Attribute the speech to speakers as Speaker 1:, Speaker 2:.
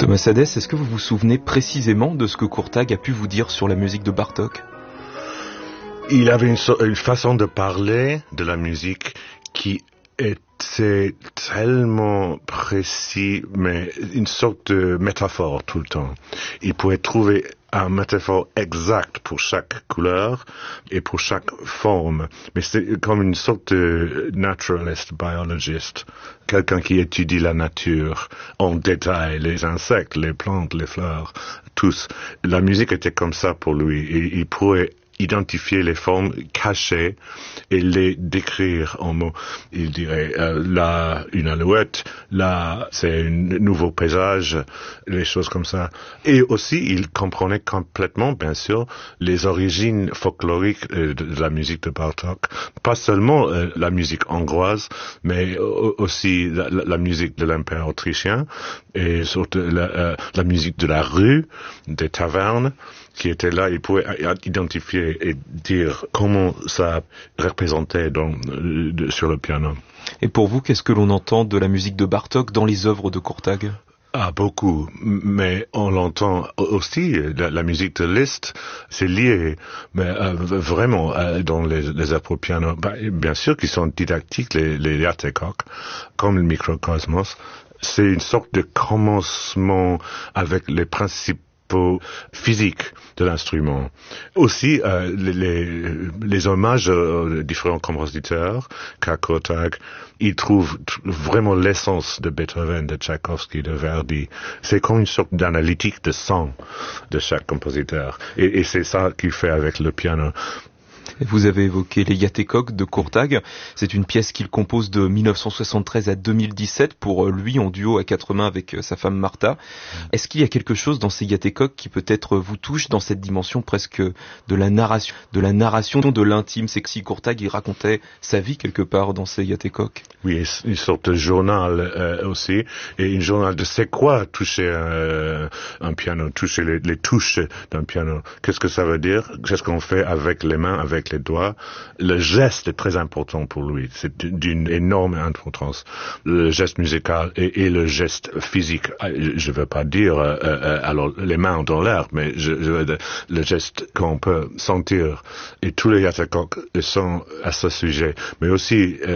Speaker 1: Thomas Hadès, est-ce que vous vous souvenez précisément de ce que Courtag a pu vous dire sur la musique de Bartók?
Speaker 2: Il avait une façon de parler de la musique qui était tellement précis, mais une sorte de métaphore tout le temps. Il pouvait trouver un métaphore exact pour chaque couleur et pour chaque forme. Mais c'est comme une sorte de naturalist, biologist, quelqu'un qui étudie la nature en détail, les insectes, les plantes, les fleurs, tous. La musique était comme ça pour lui. Et il pouvait identifier les formes cachées et les décrire en mots. Il dirait là une alouette, là c'est un nouveau paysage, les choses comme ça. Et aussi il comprenait complètement, bien sûr, les origines folkloriques de la musique de Bartók. Pas seulement la musique hongroise, mais aussi la musique de l'Empire autrichien et surtout la musique de la rue, des tavernes qui était là. Il pouvait identifier et dire comment ça représentait sur le piano.
Speaker 1: Et pour vous, qu'est-ce que l'on entend de la musique de Bartók dans les œuvres de Courtag?
Speaker 2: Ah, beaucoup. Mais on l'entend aussi, la musique de Liszt, c'est lié, mais vraiment, dans les œuvres pour piano. Bien sûr qu'ils sont didactiques, les Játékok, comme le Mikrokosmos. C'est une sorte de commencement avec les principes physique de l'instrument. Aussi, les hommages aux différents compositeurs, qu'a Courtag, il trouve vraiment l'essence de Beethoven, de Tchaïkovski, de Verdi. C'est comme une sorte d'analytique de son de chaque compositeur. Et c'est ça qu'il fait avec le piano.
Speaker 1: Vous avez évoqué les Játékok de Courtag. C'est une pièce qu'il compose de 1973 à 2017 pour lui en duo à quatre mains avec sa femme Martha. Est-ce qu'il y a quelque chose dans ces Játékok qui peut-être vous touche dans cette dimension presque de la narration de l'intime? C'est que si Courtag il racontait sa vie quelque part dans ces Játékok.
Speaker 2: Oui, une sorte de journal aussi, et une journal de c'est quoi toucher un piano, toucher les touches d'un piano. Qu'est-ce que ça veut dire? Qu'est-ce qu'on fait avec les mains, avec les doigts? Le geste est très important pour lui. C'est d'une énorme importance. Le geste musical et le geste physique. Je veux pas dire alors les mains dans l'air, mais je veux dire le geste qu'on peut sentir. Et tous les Játékok sont à ce sujet. Mais aussi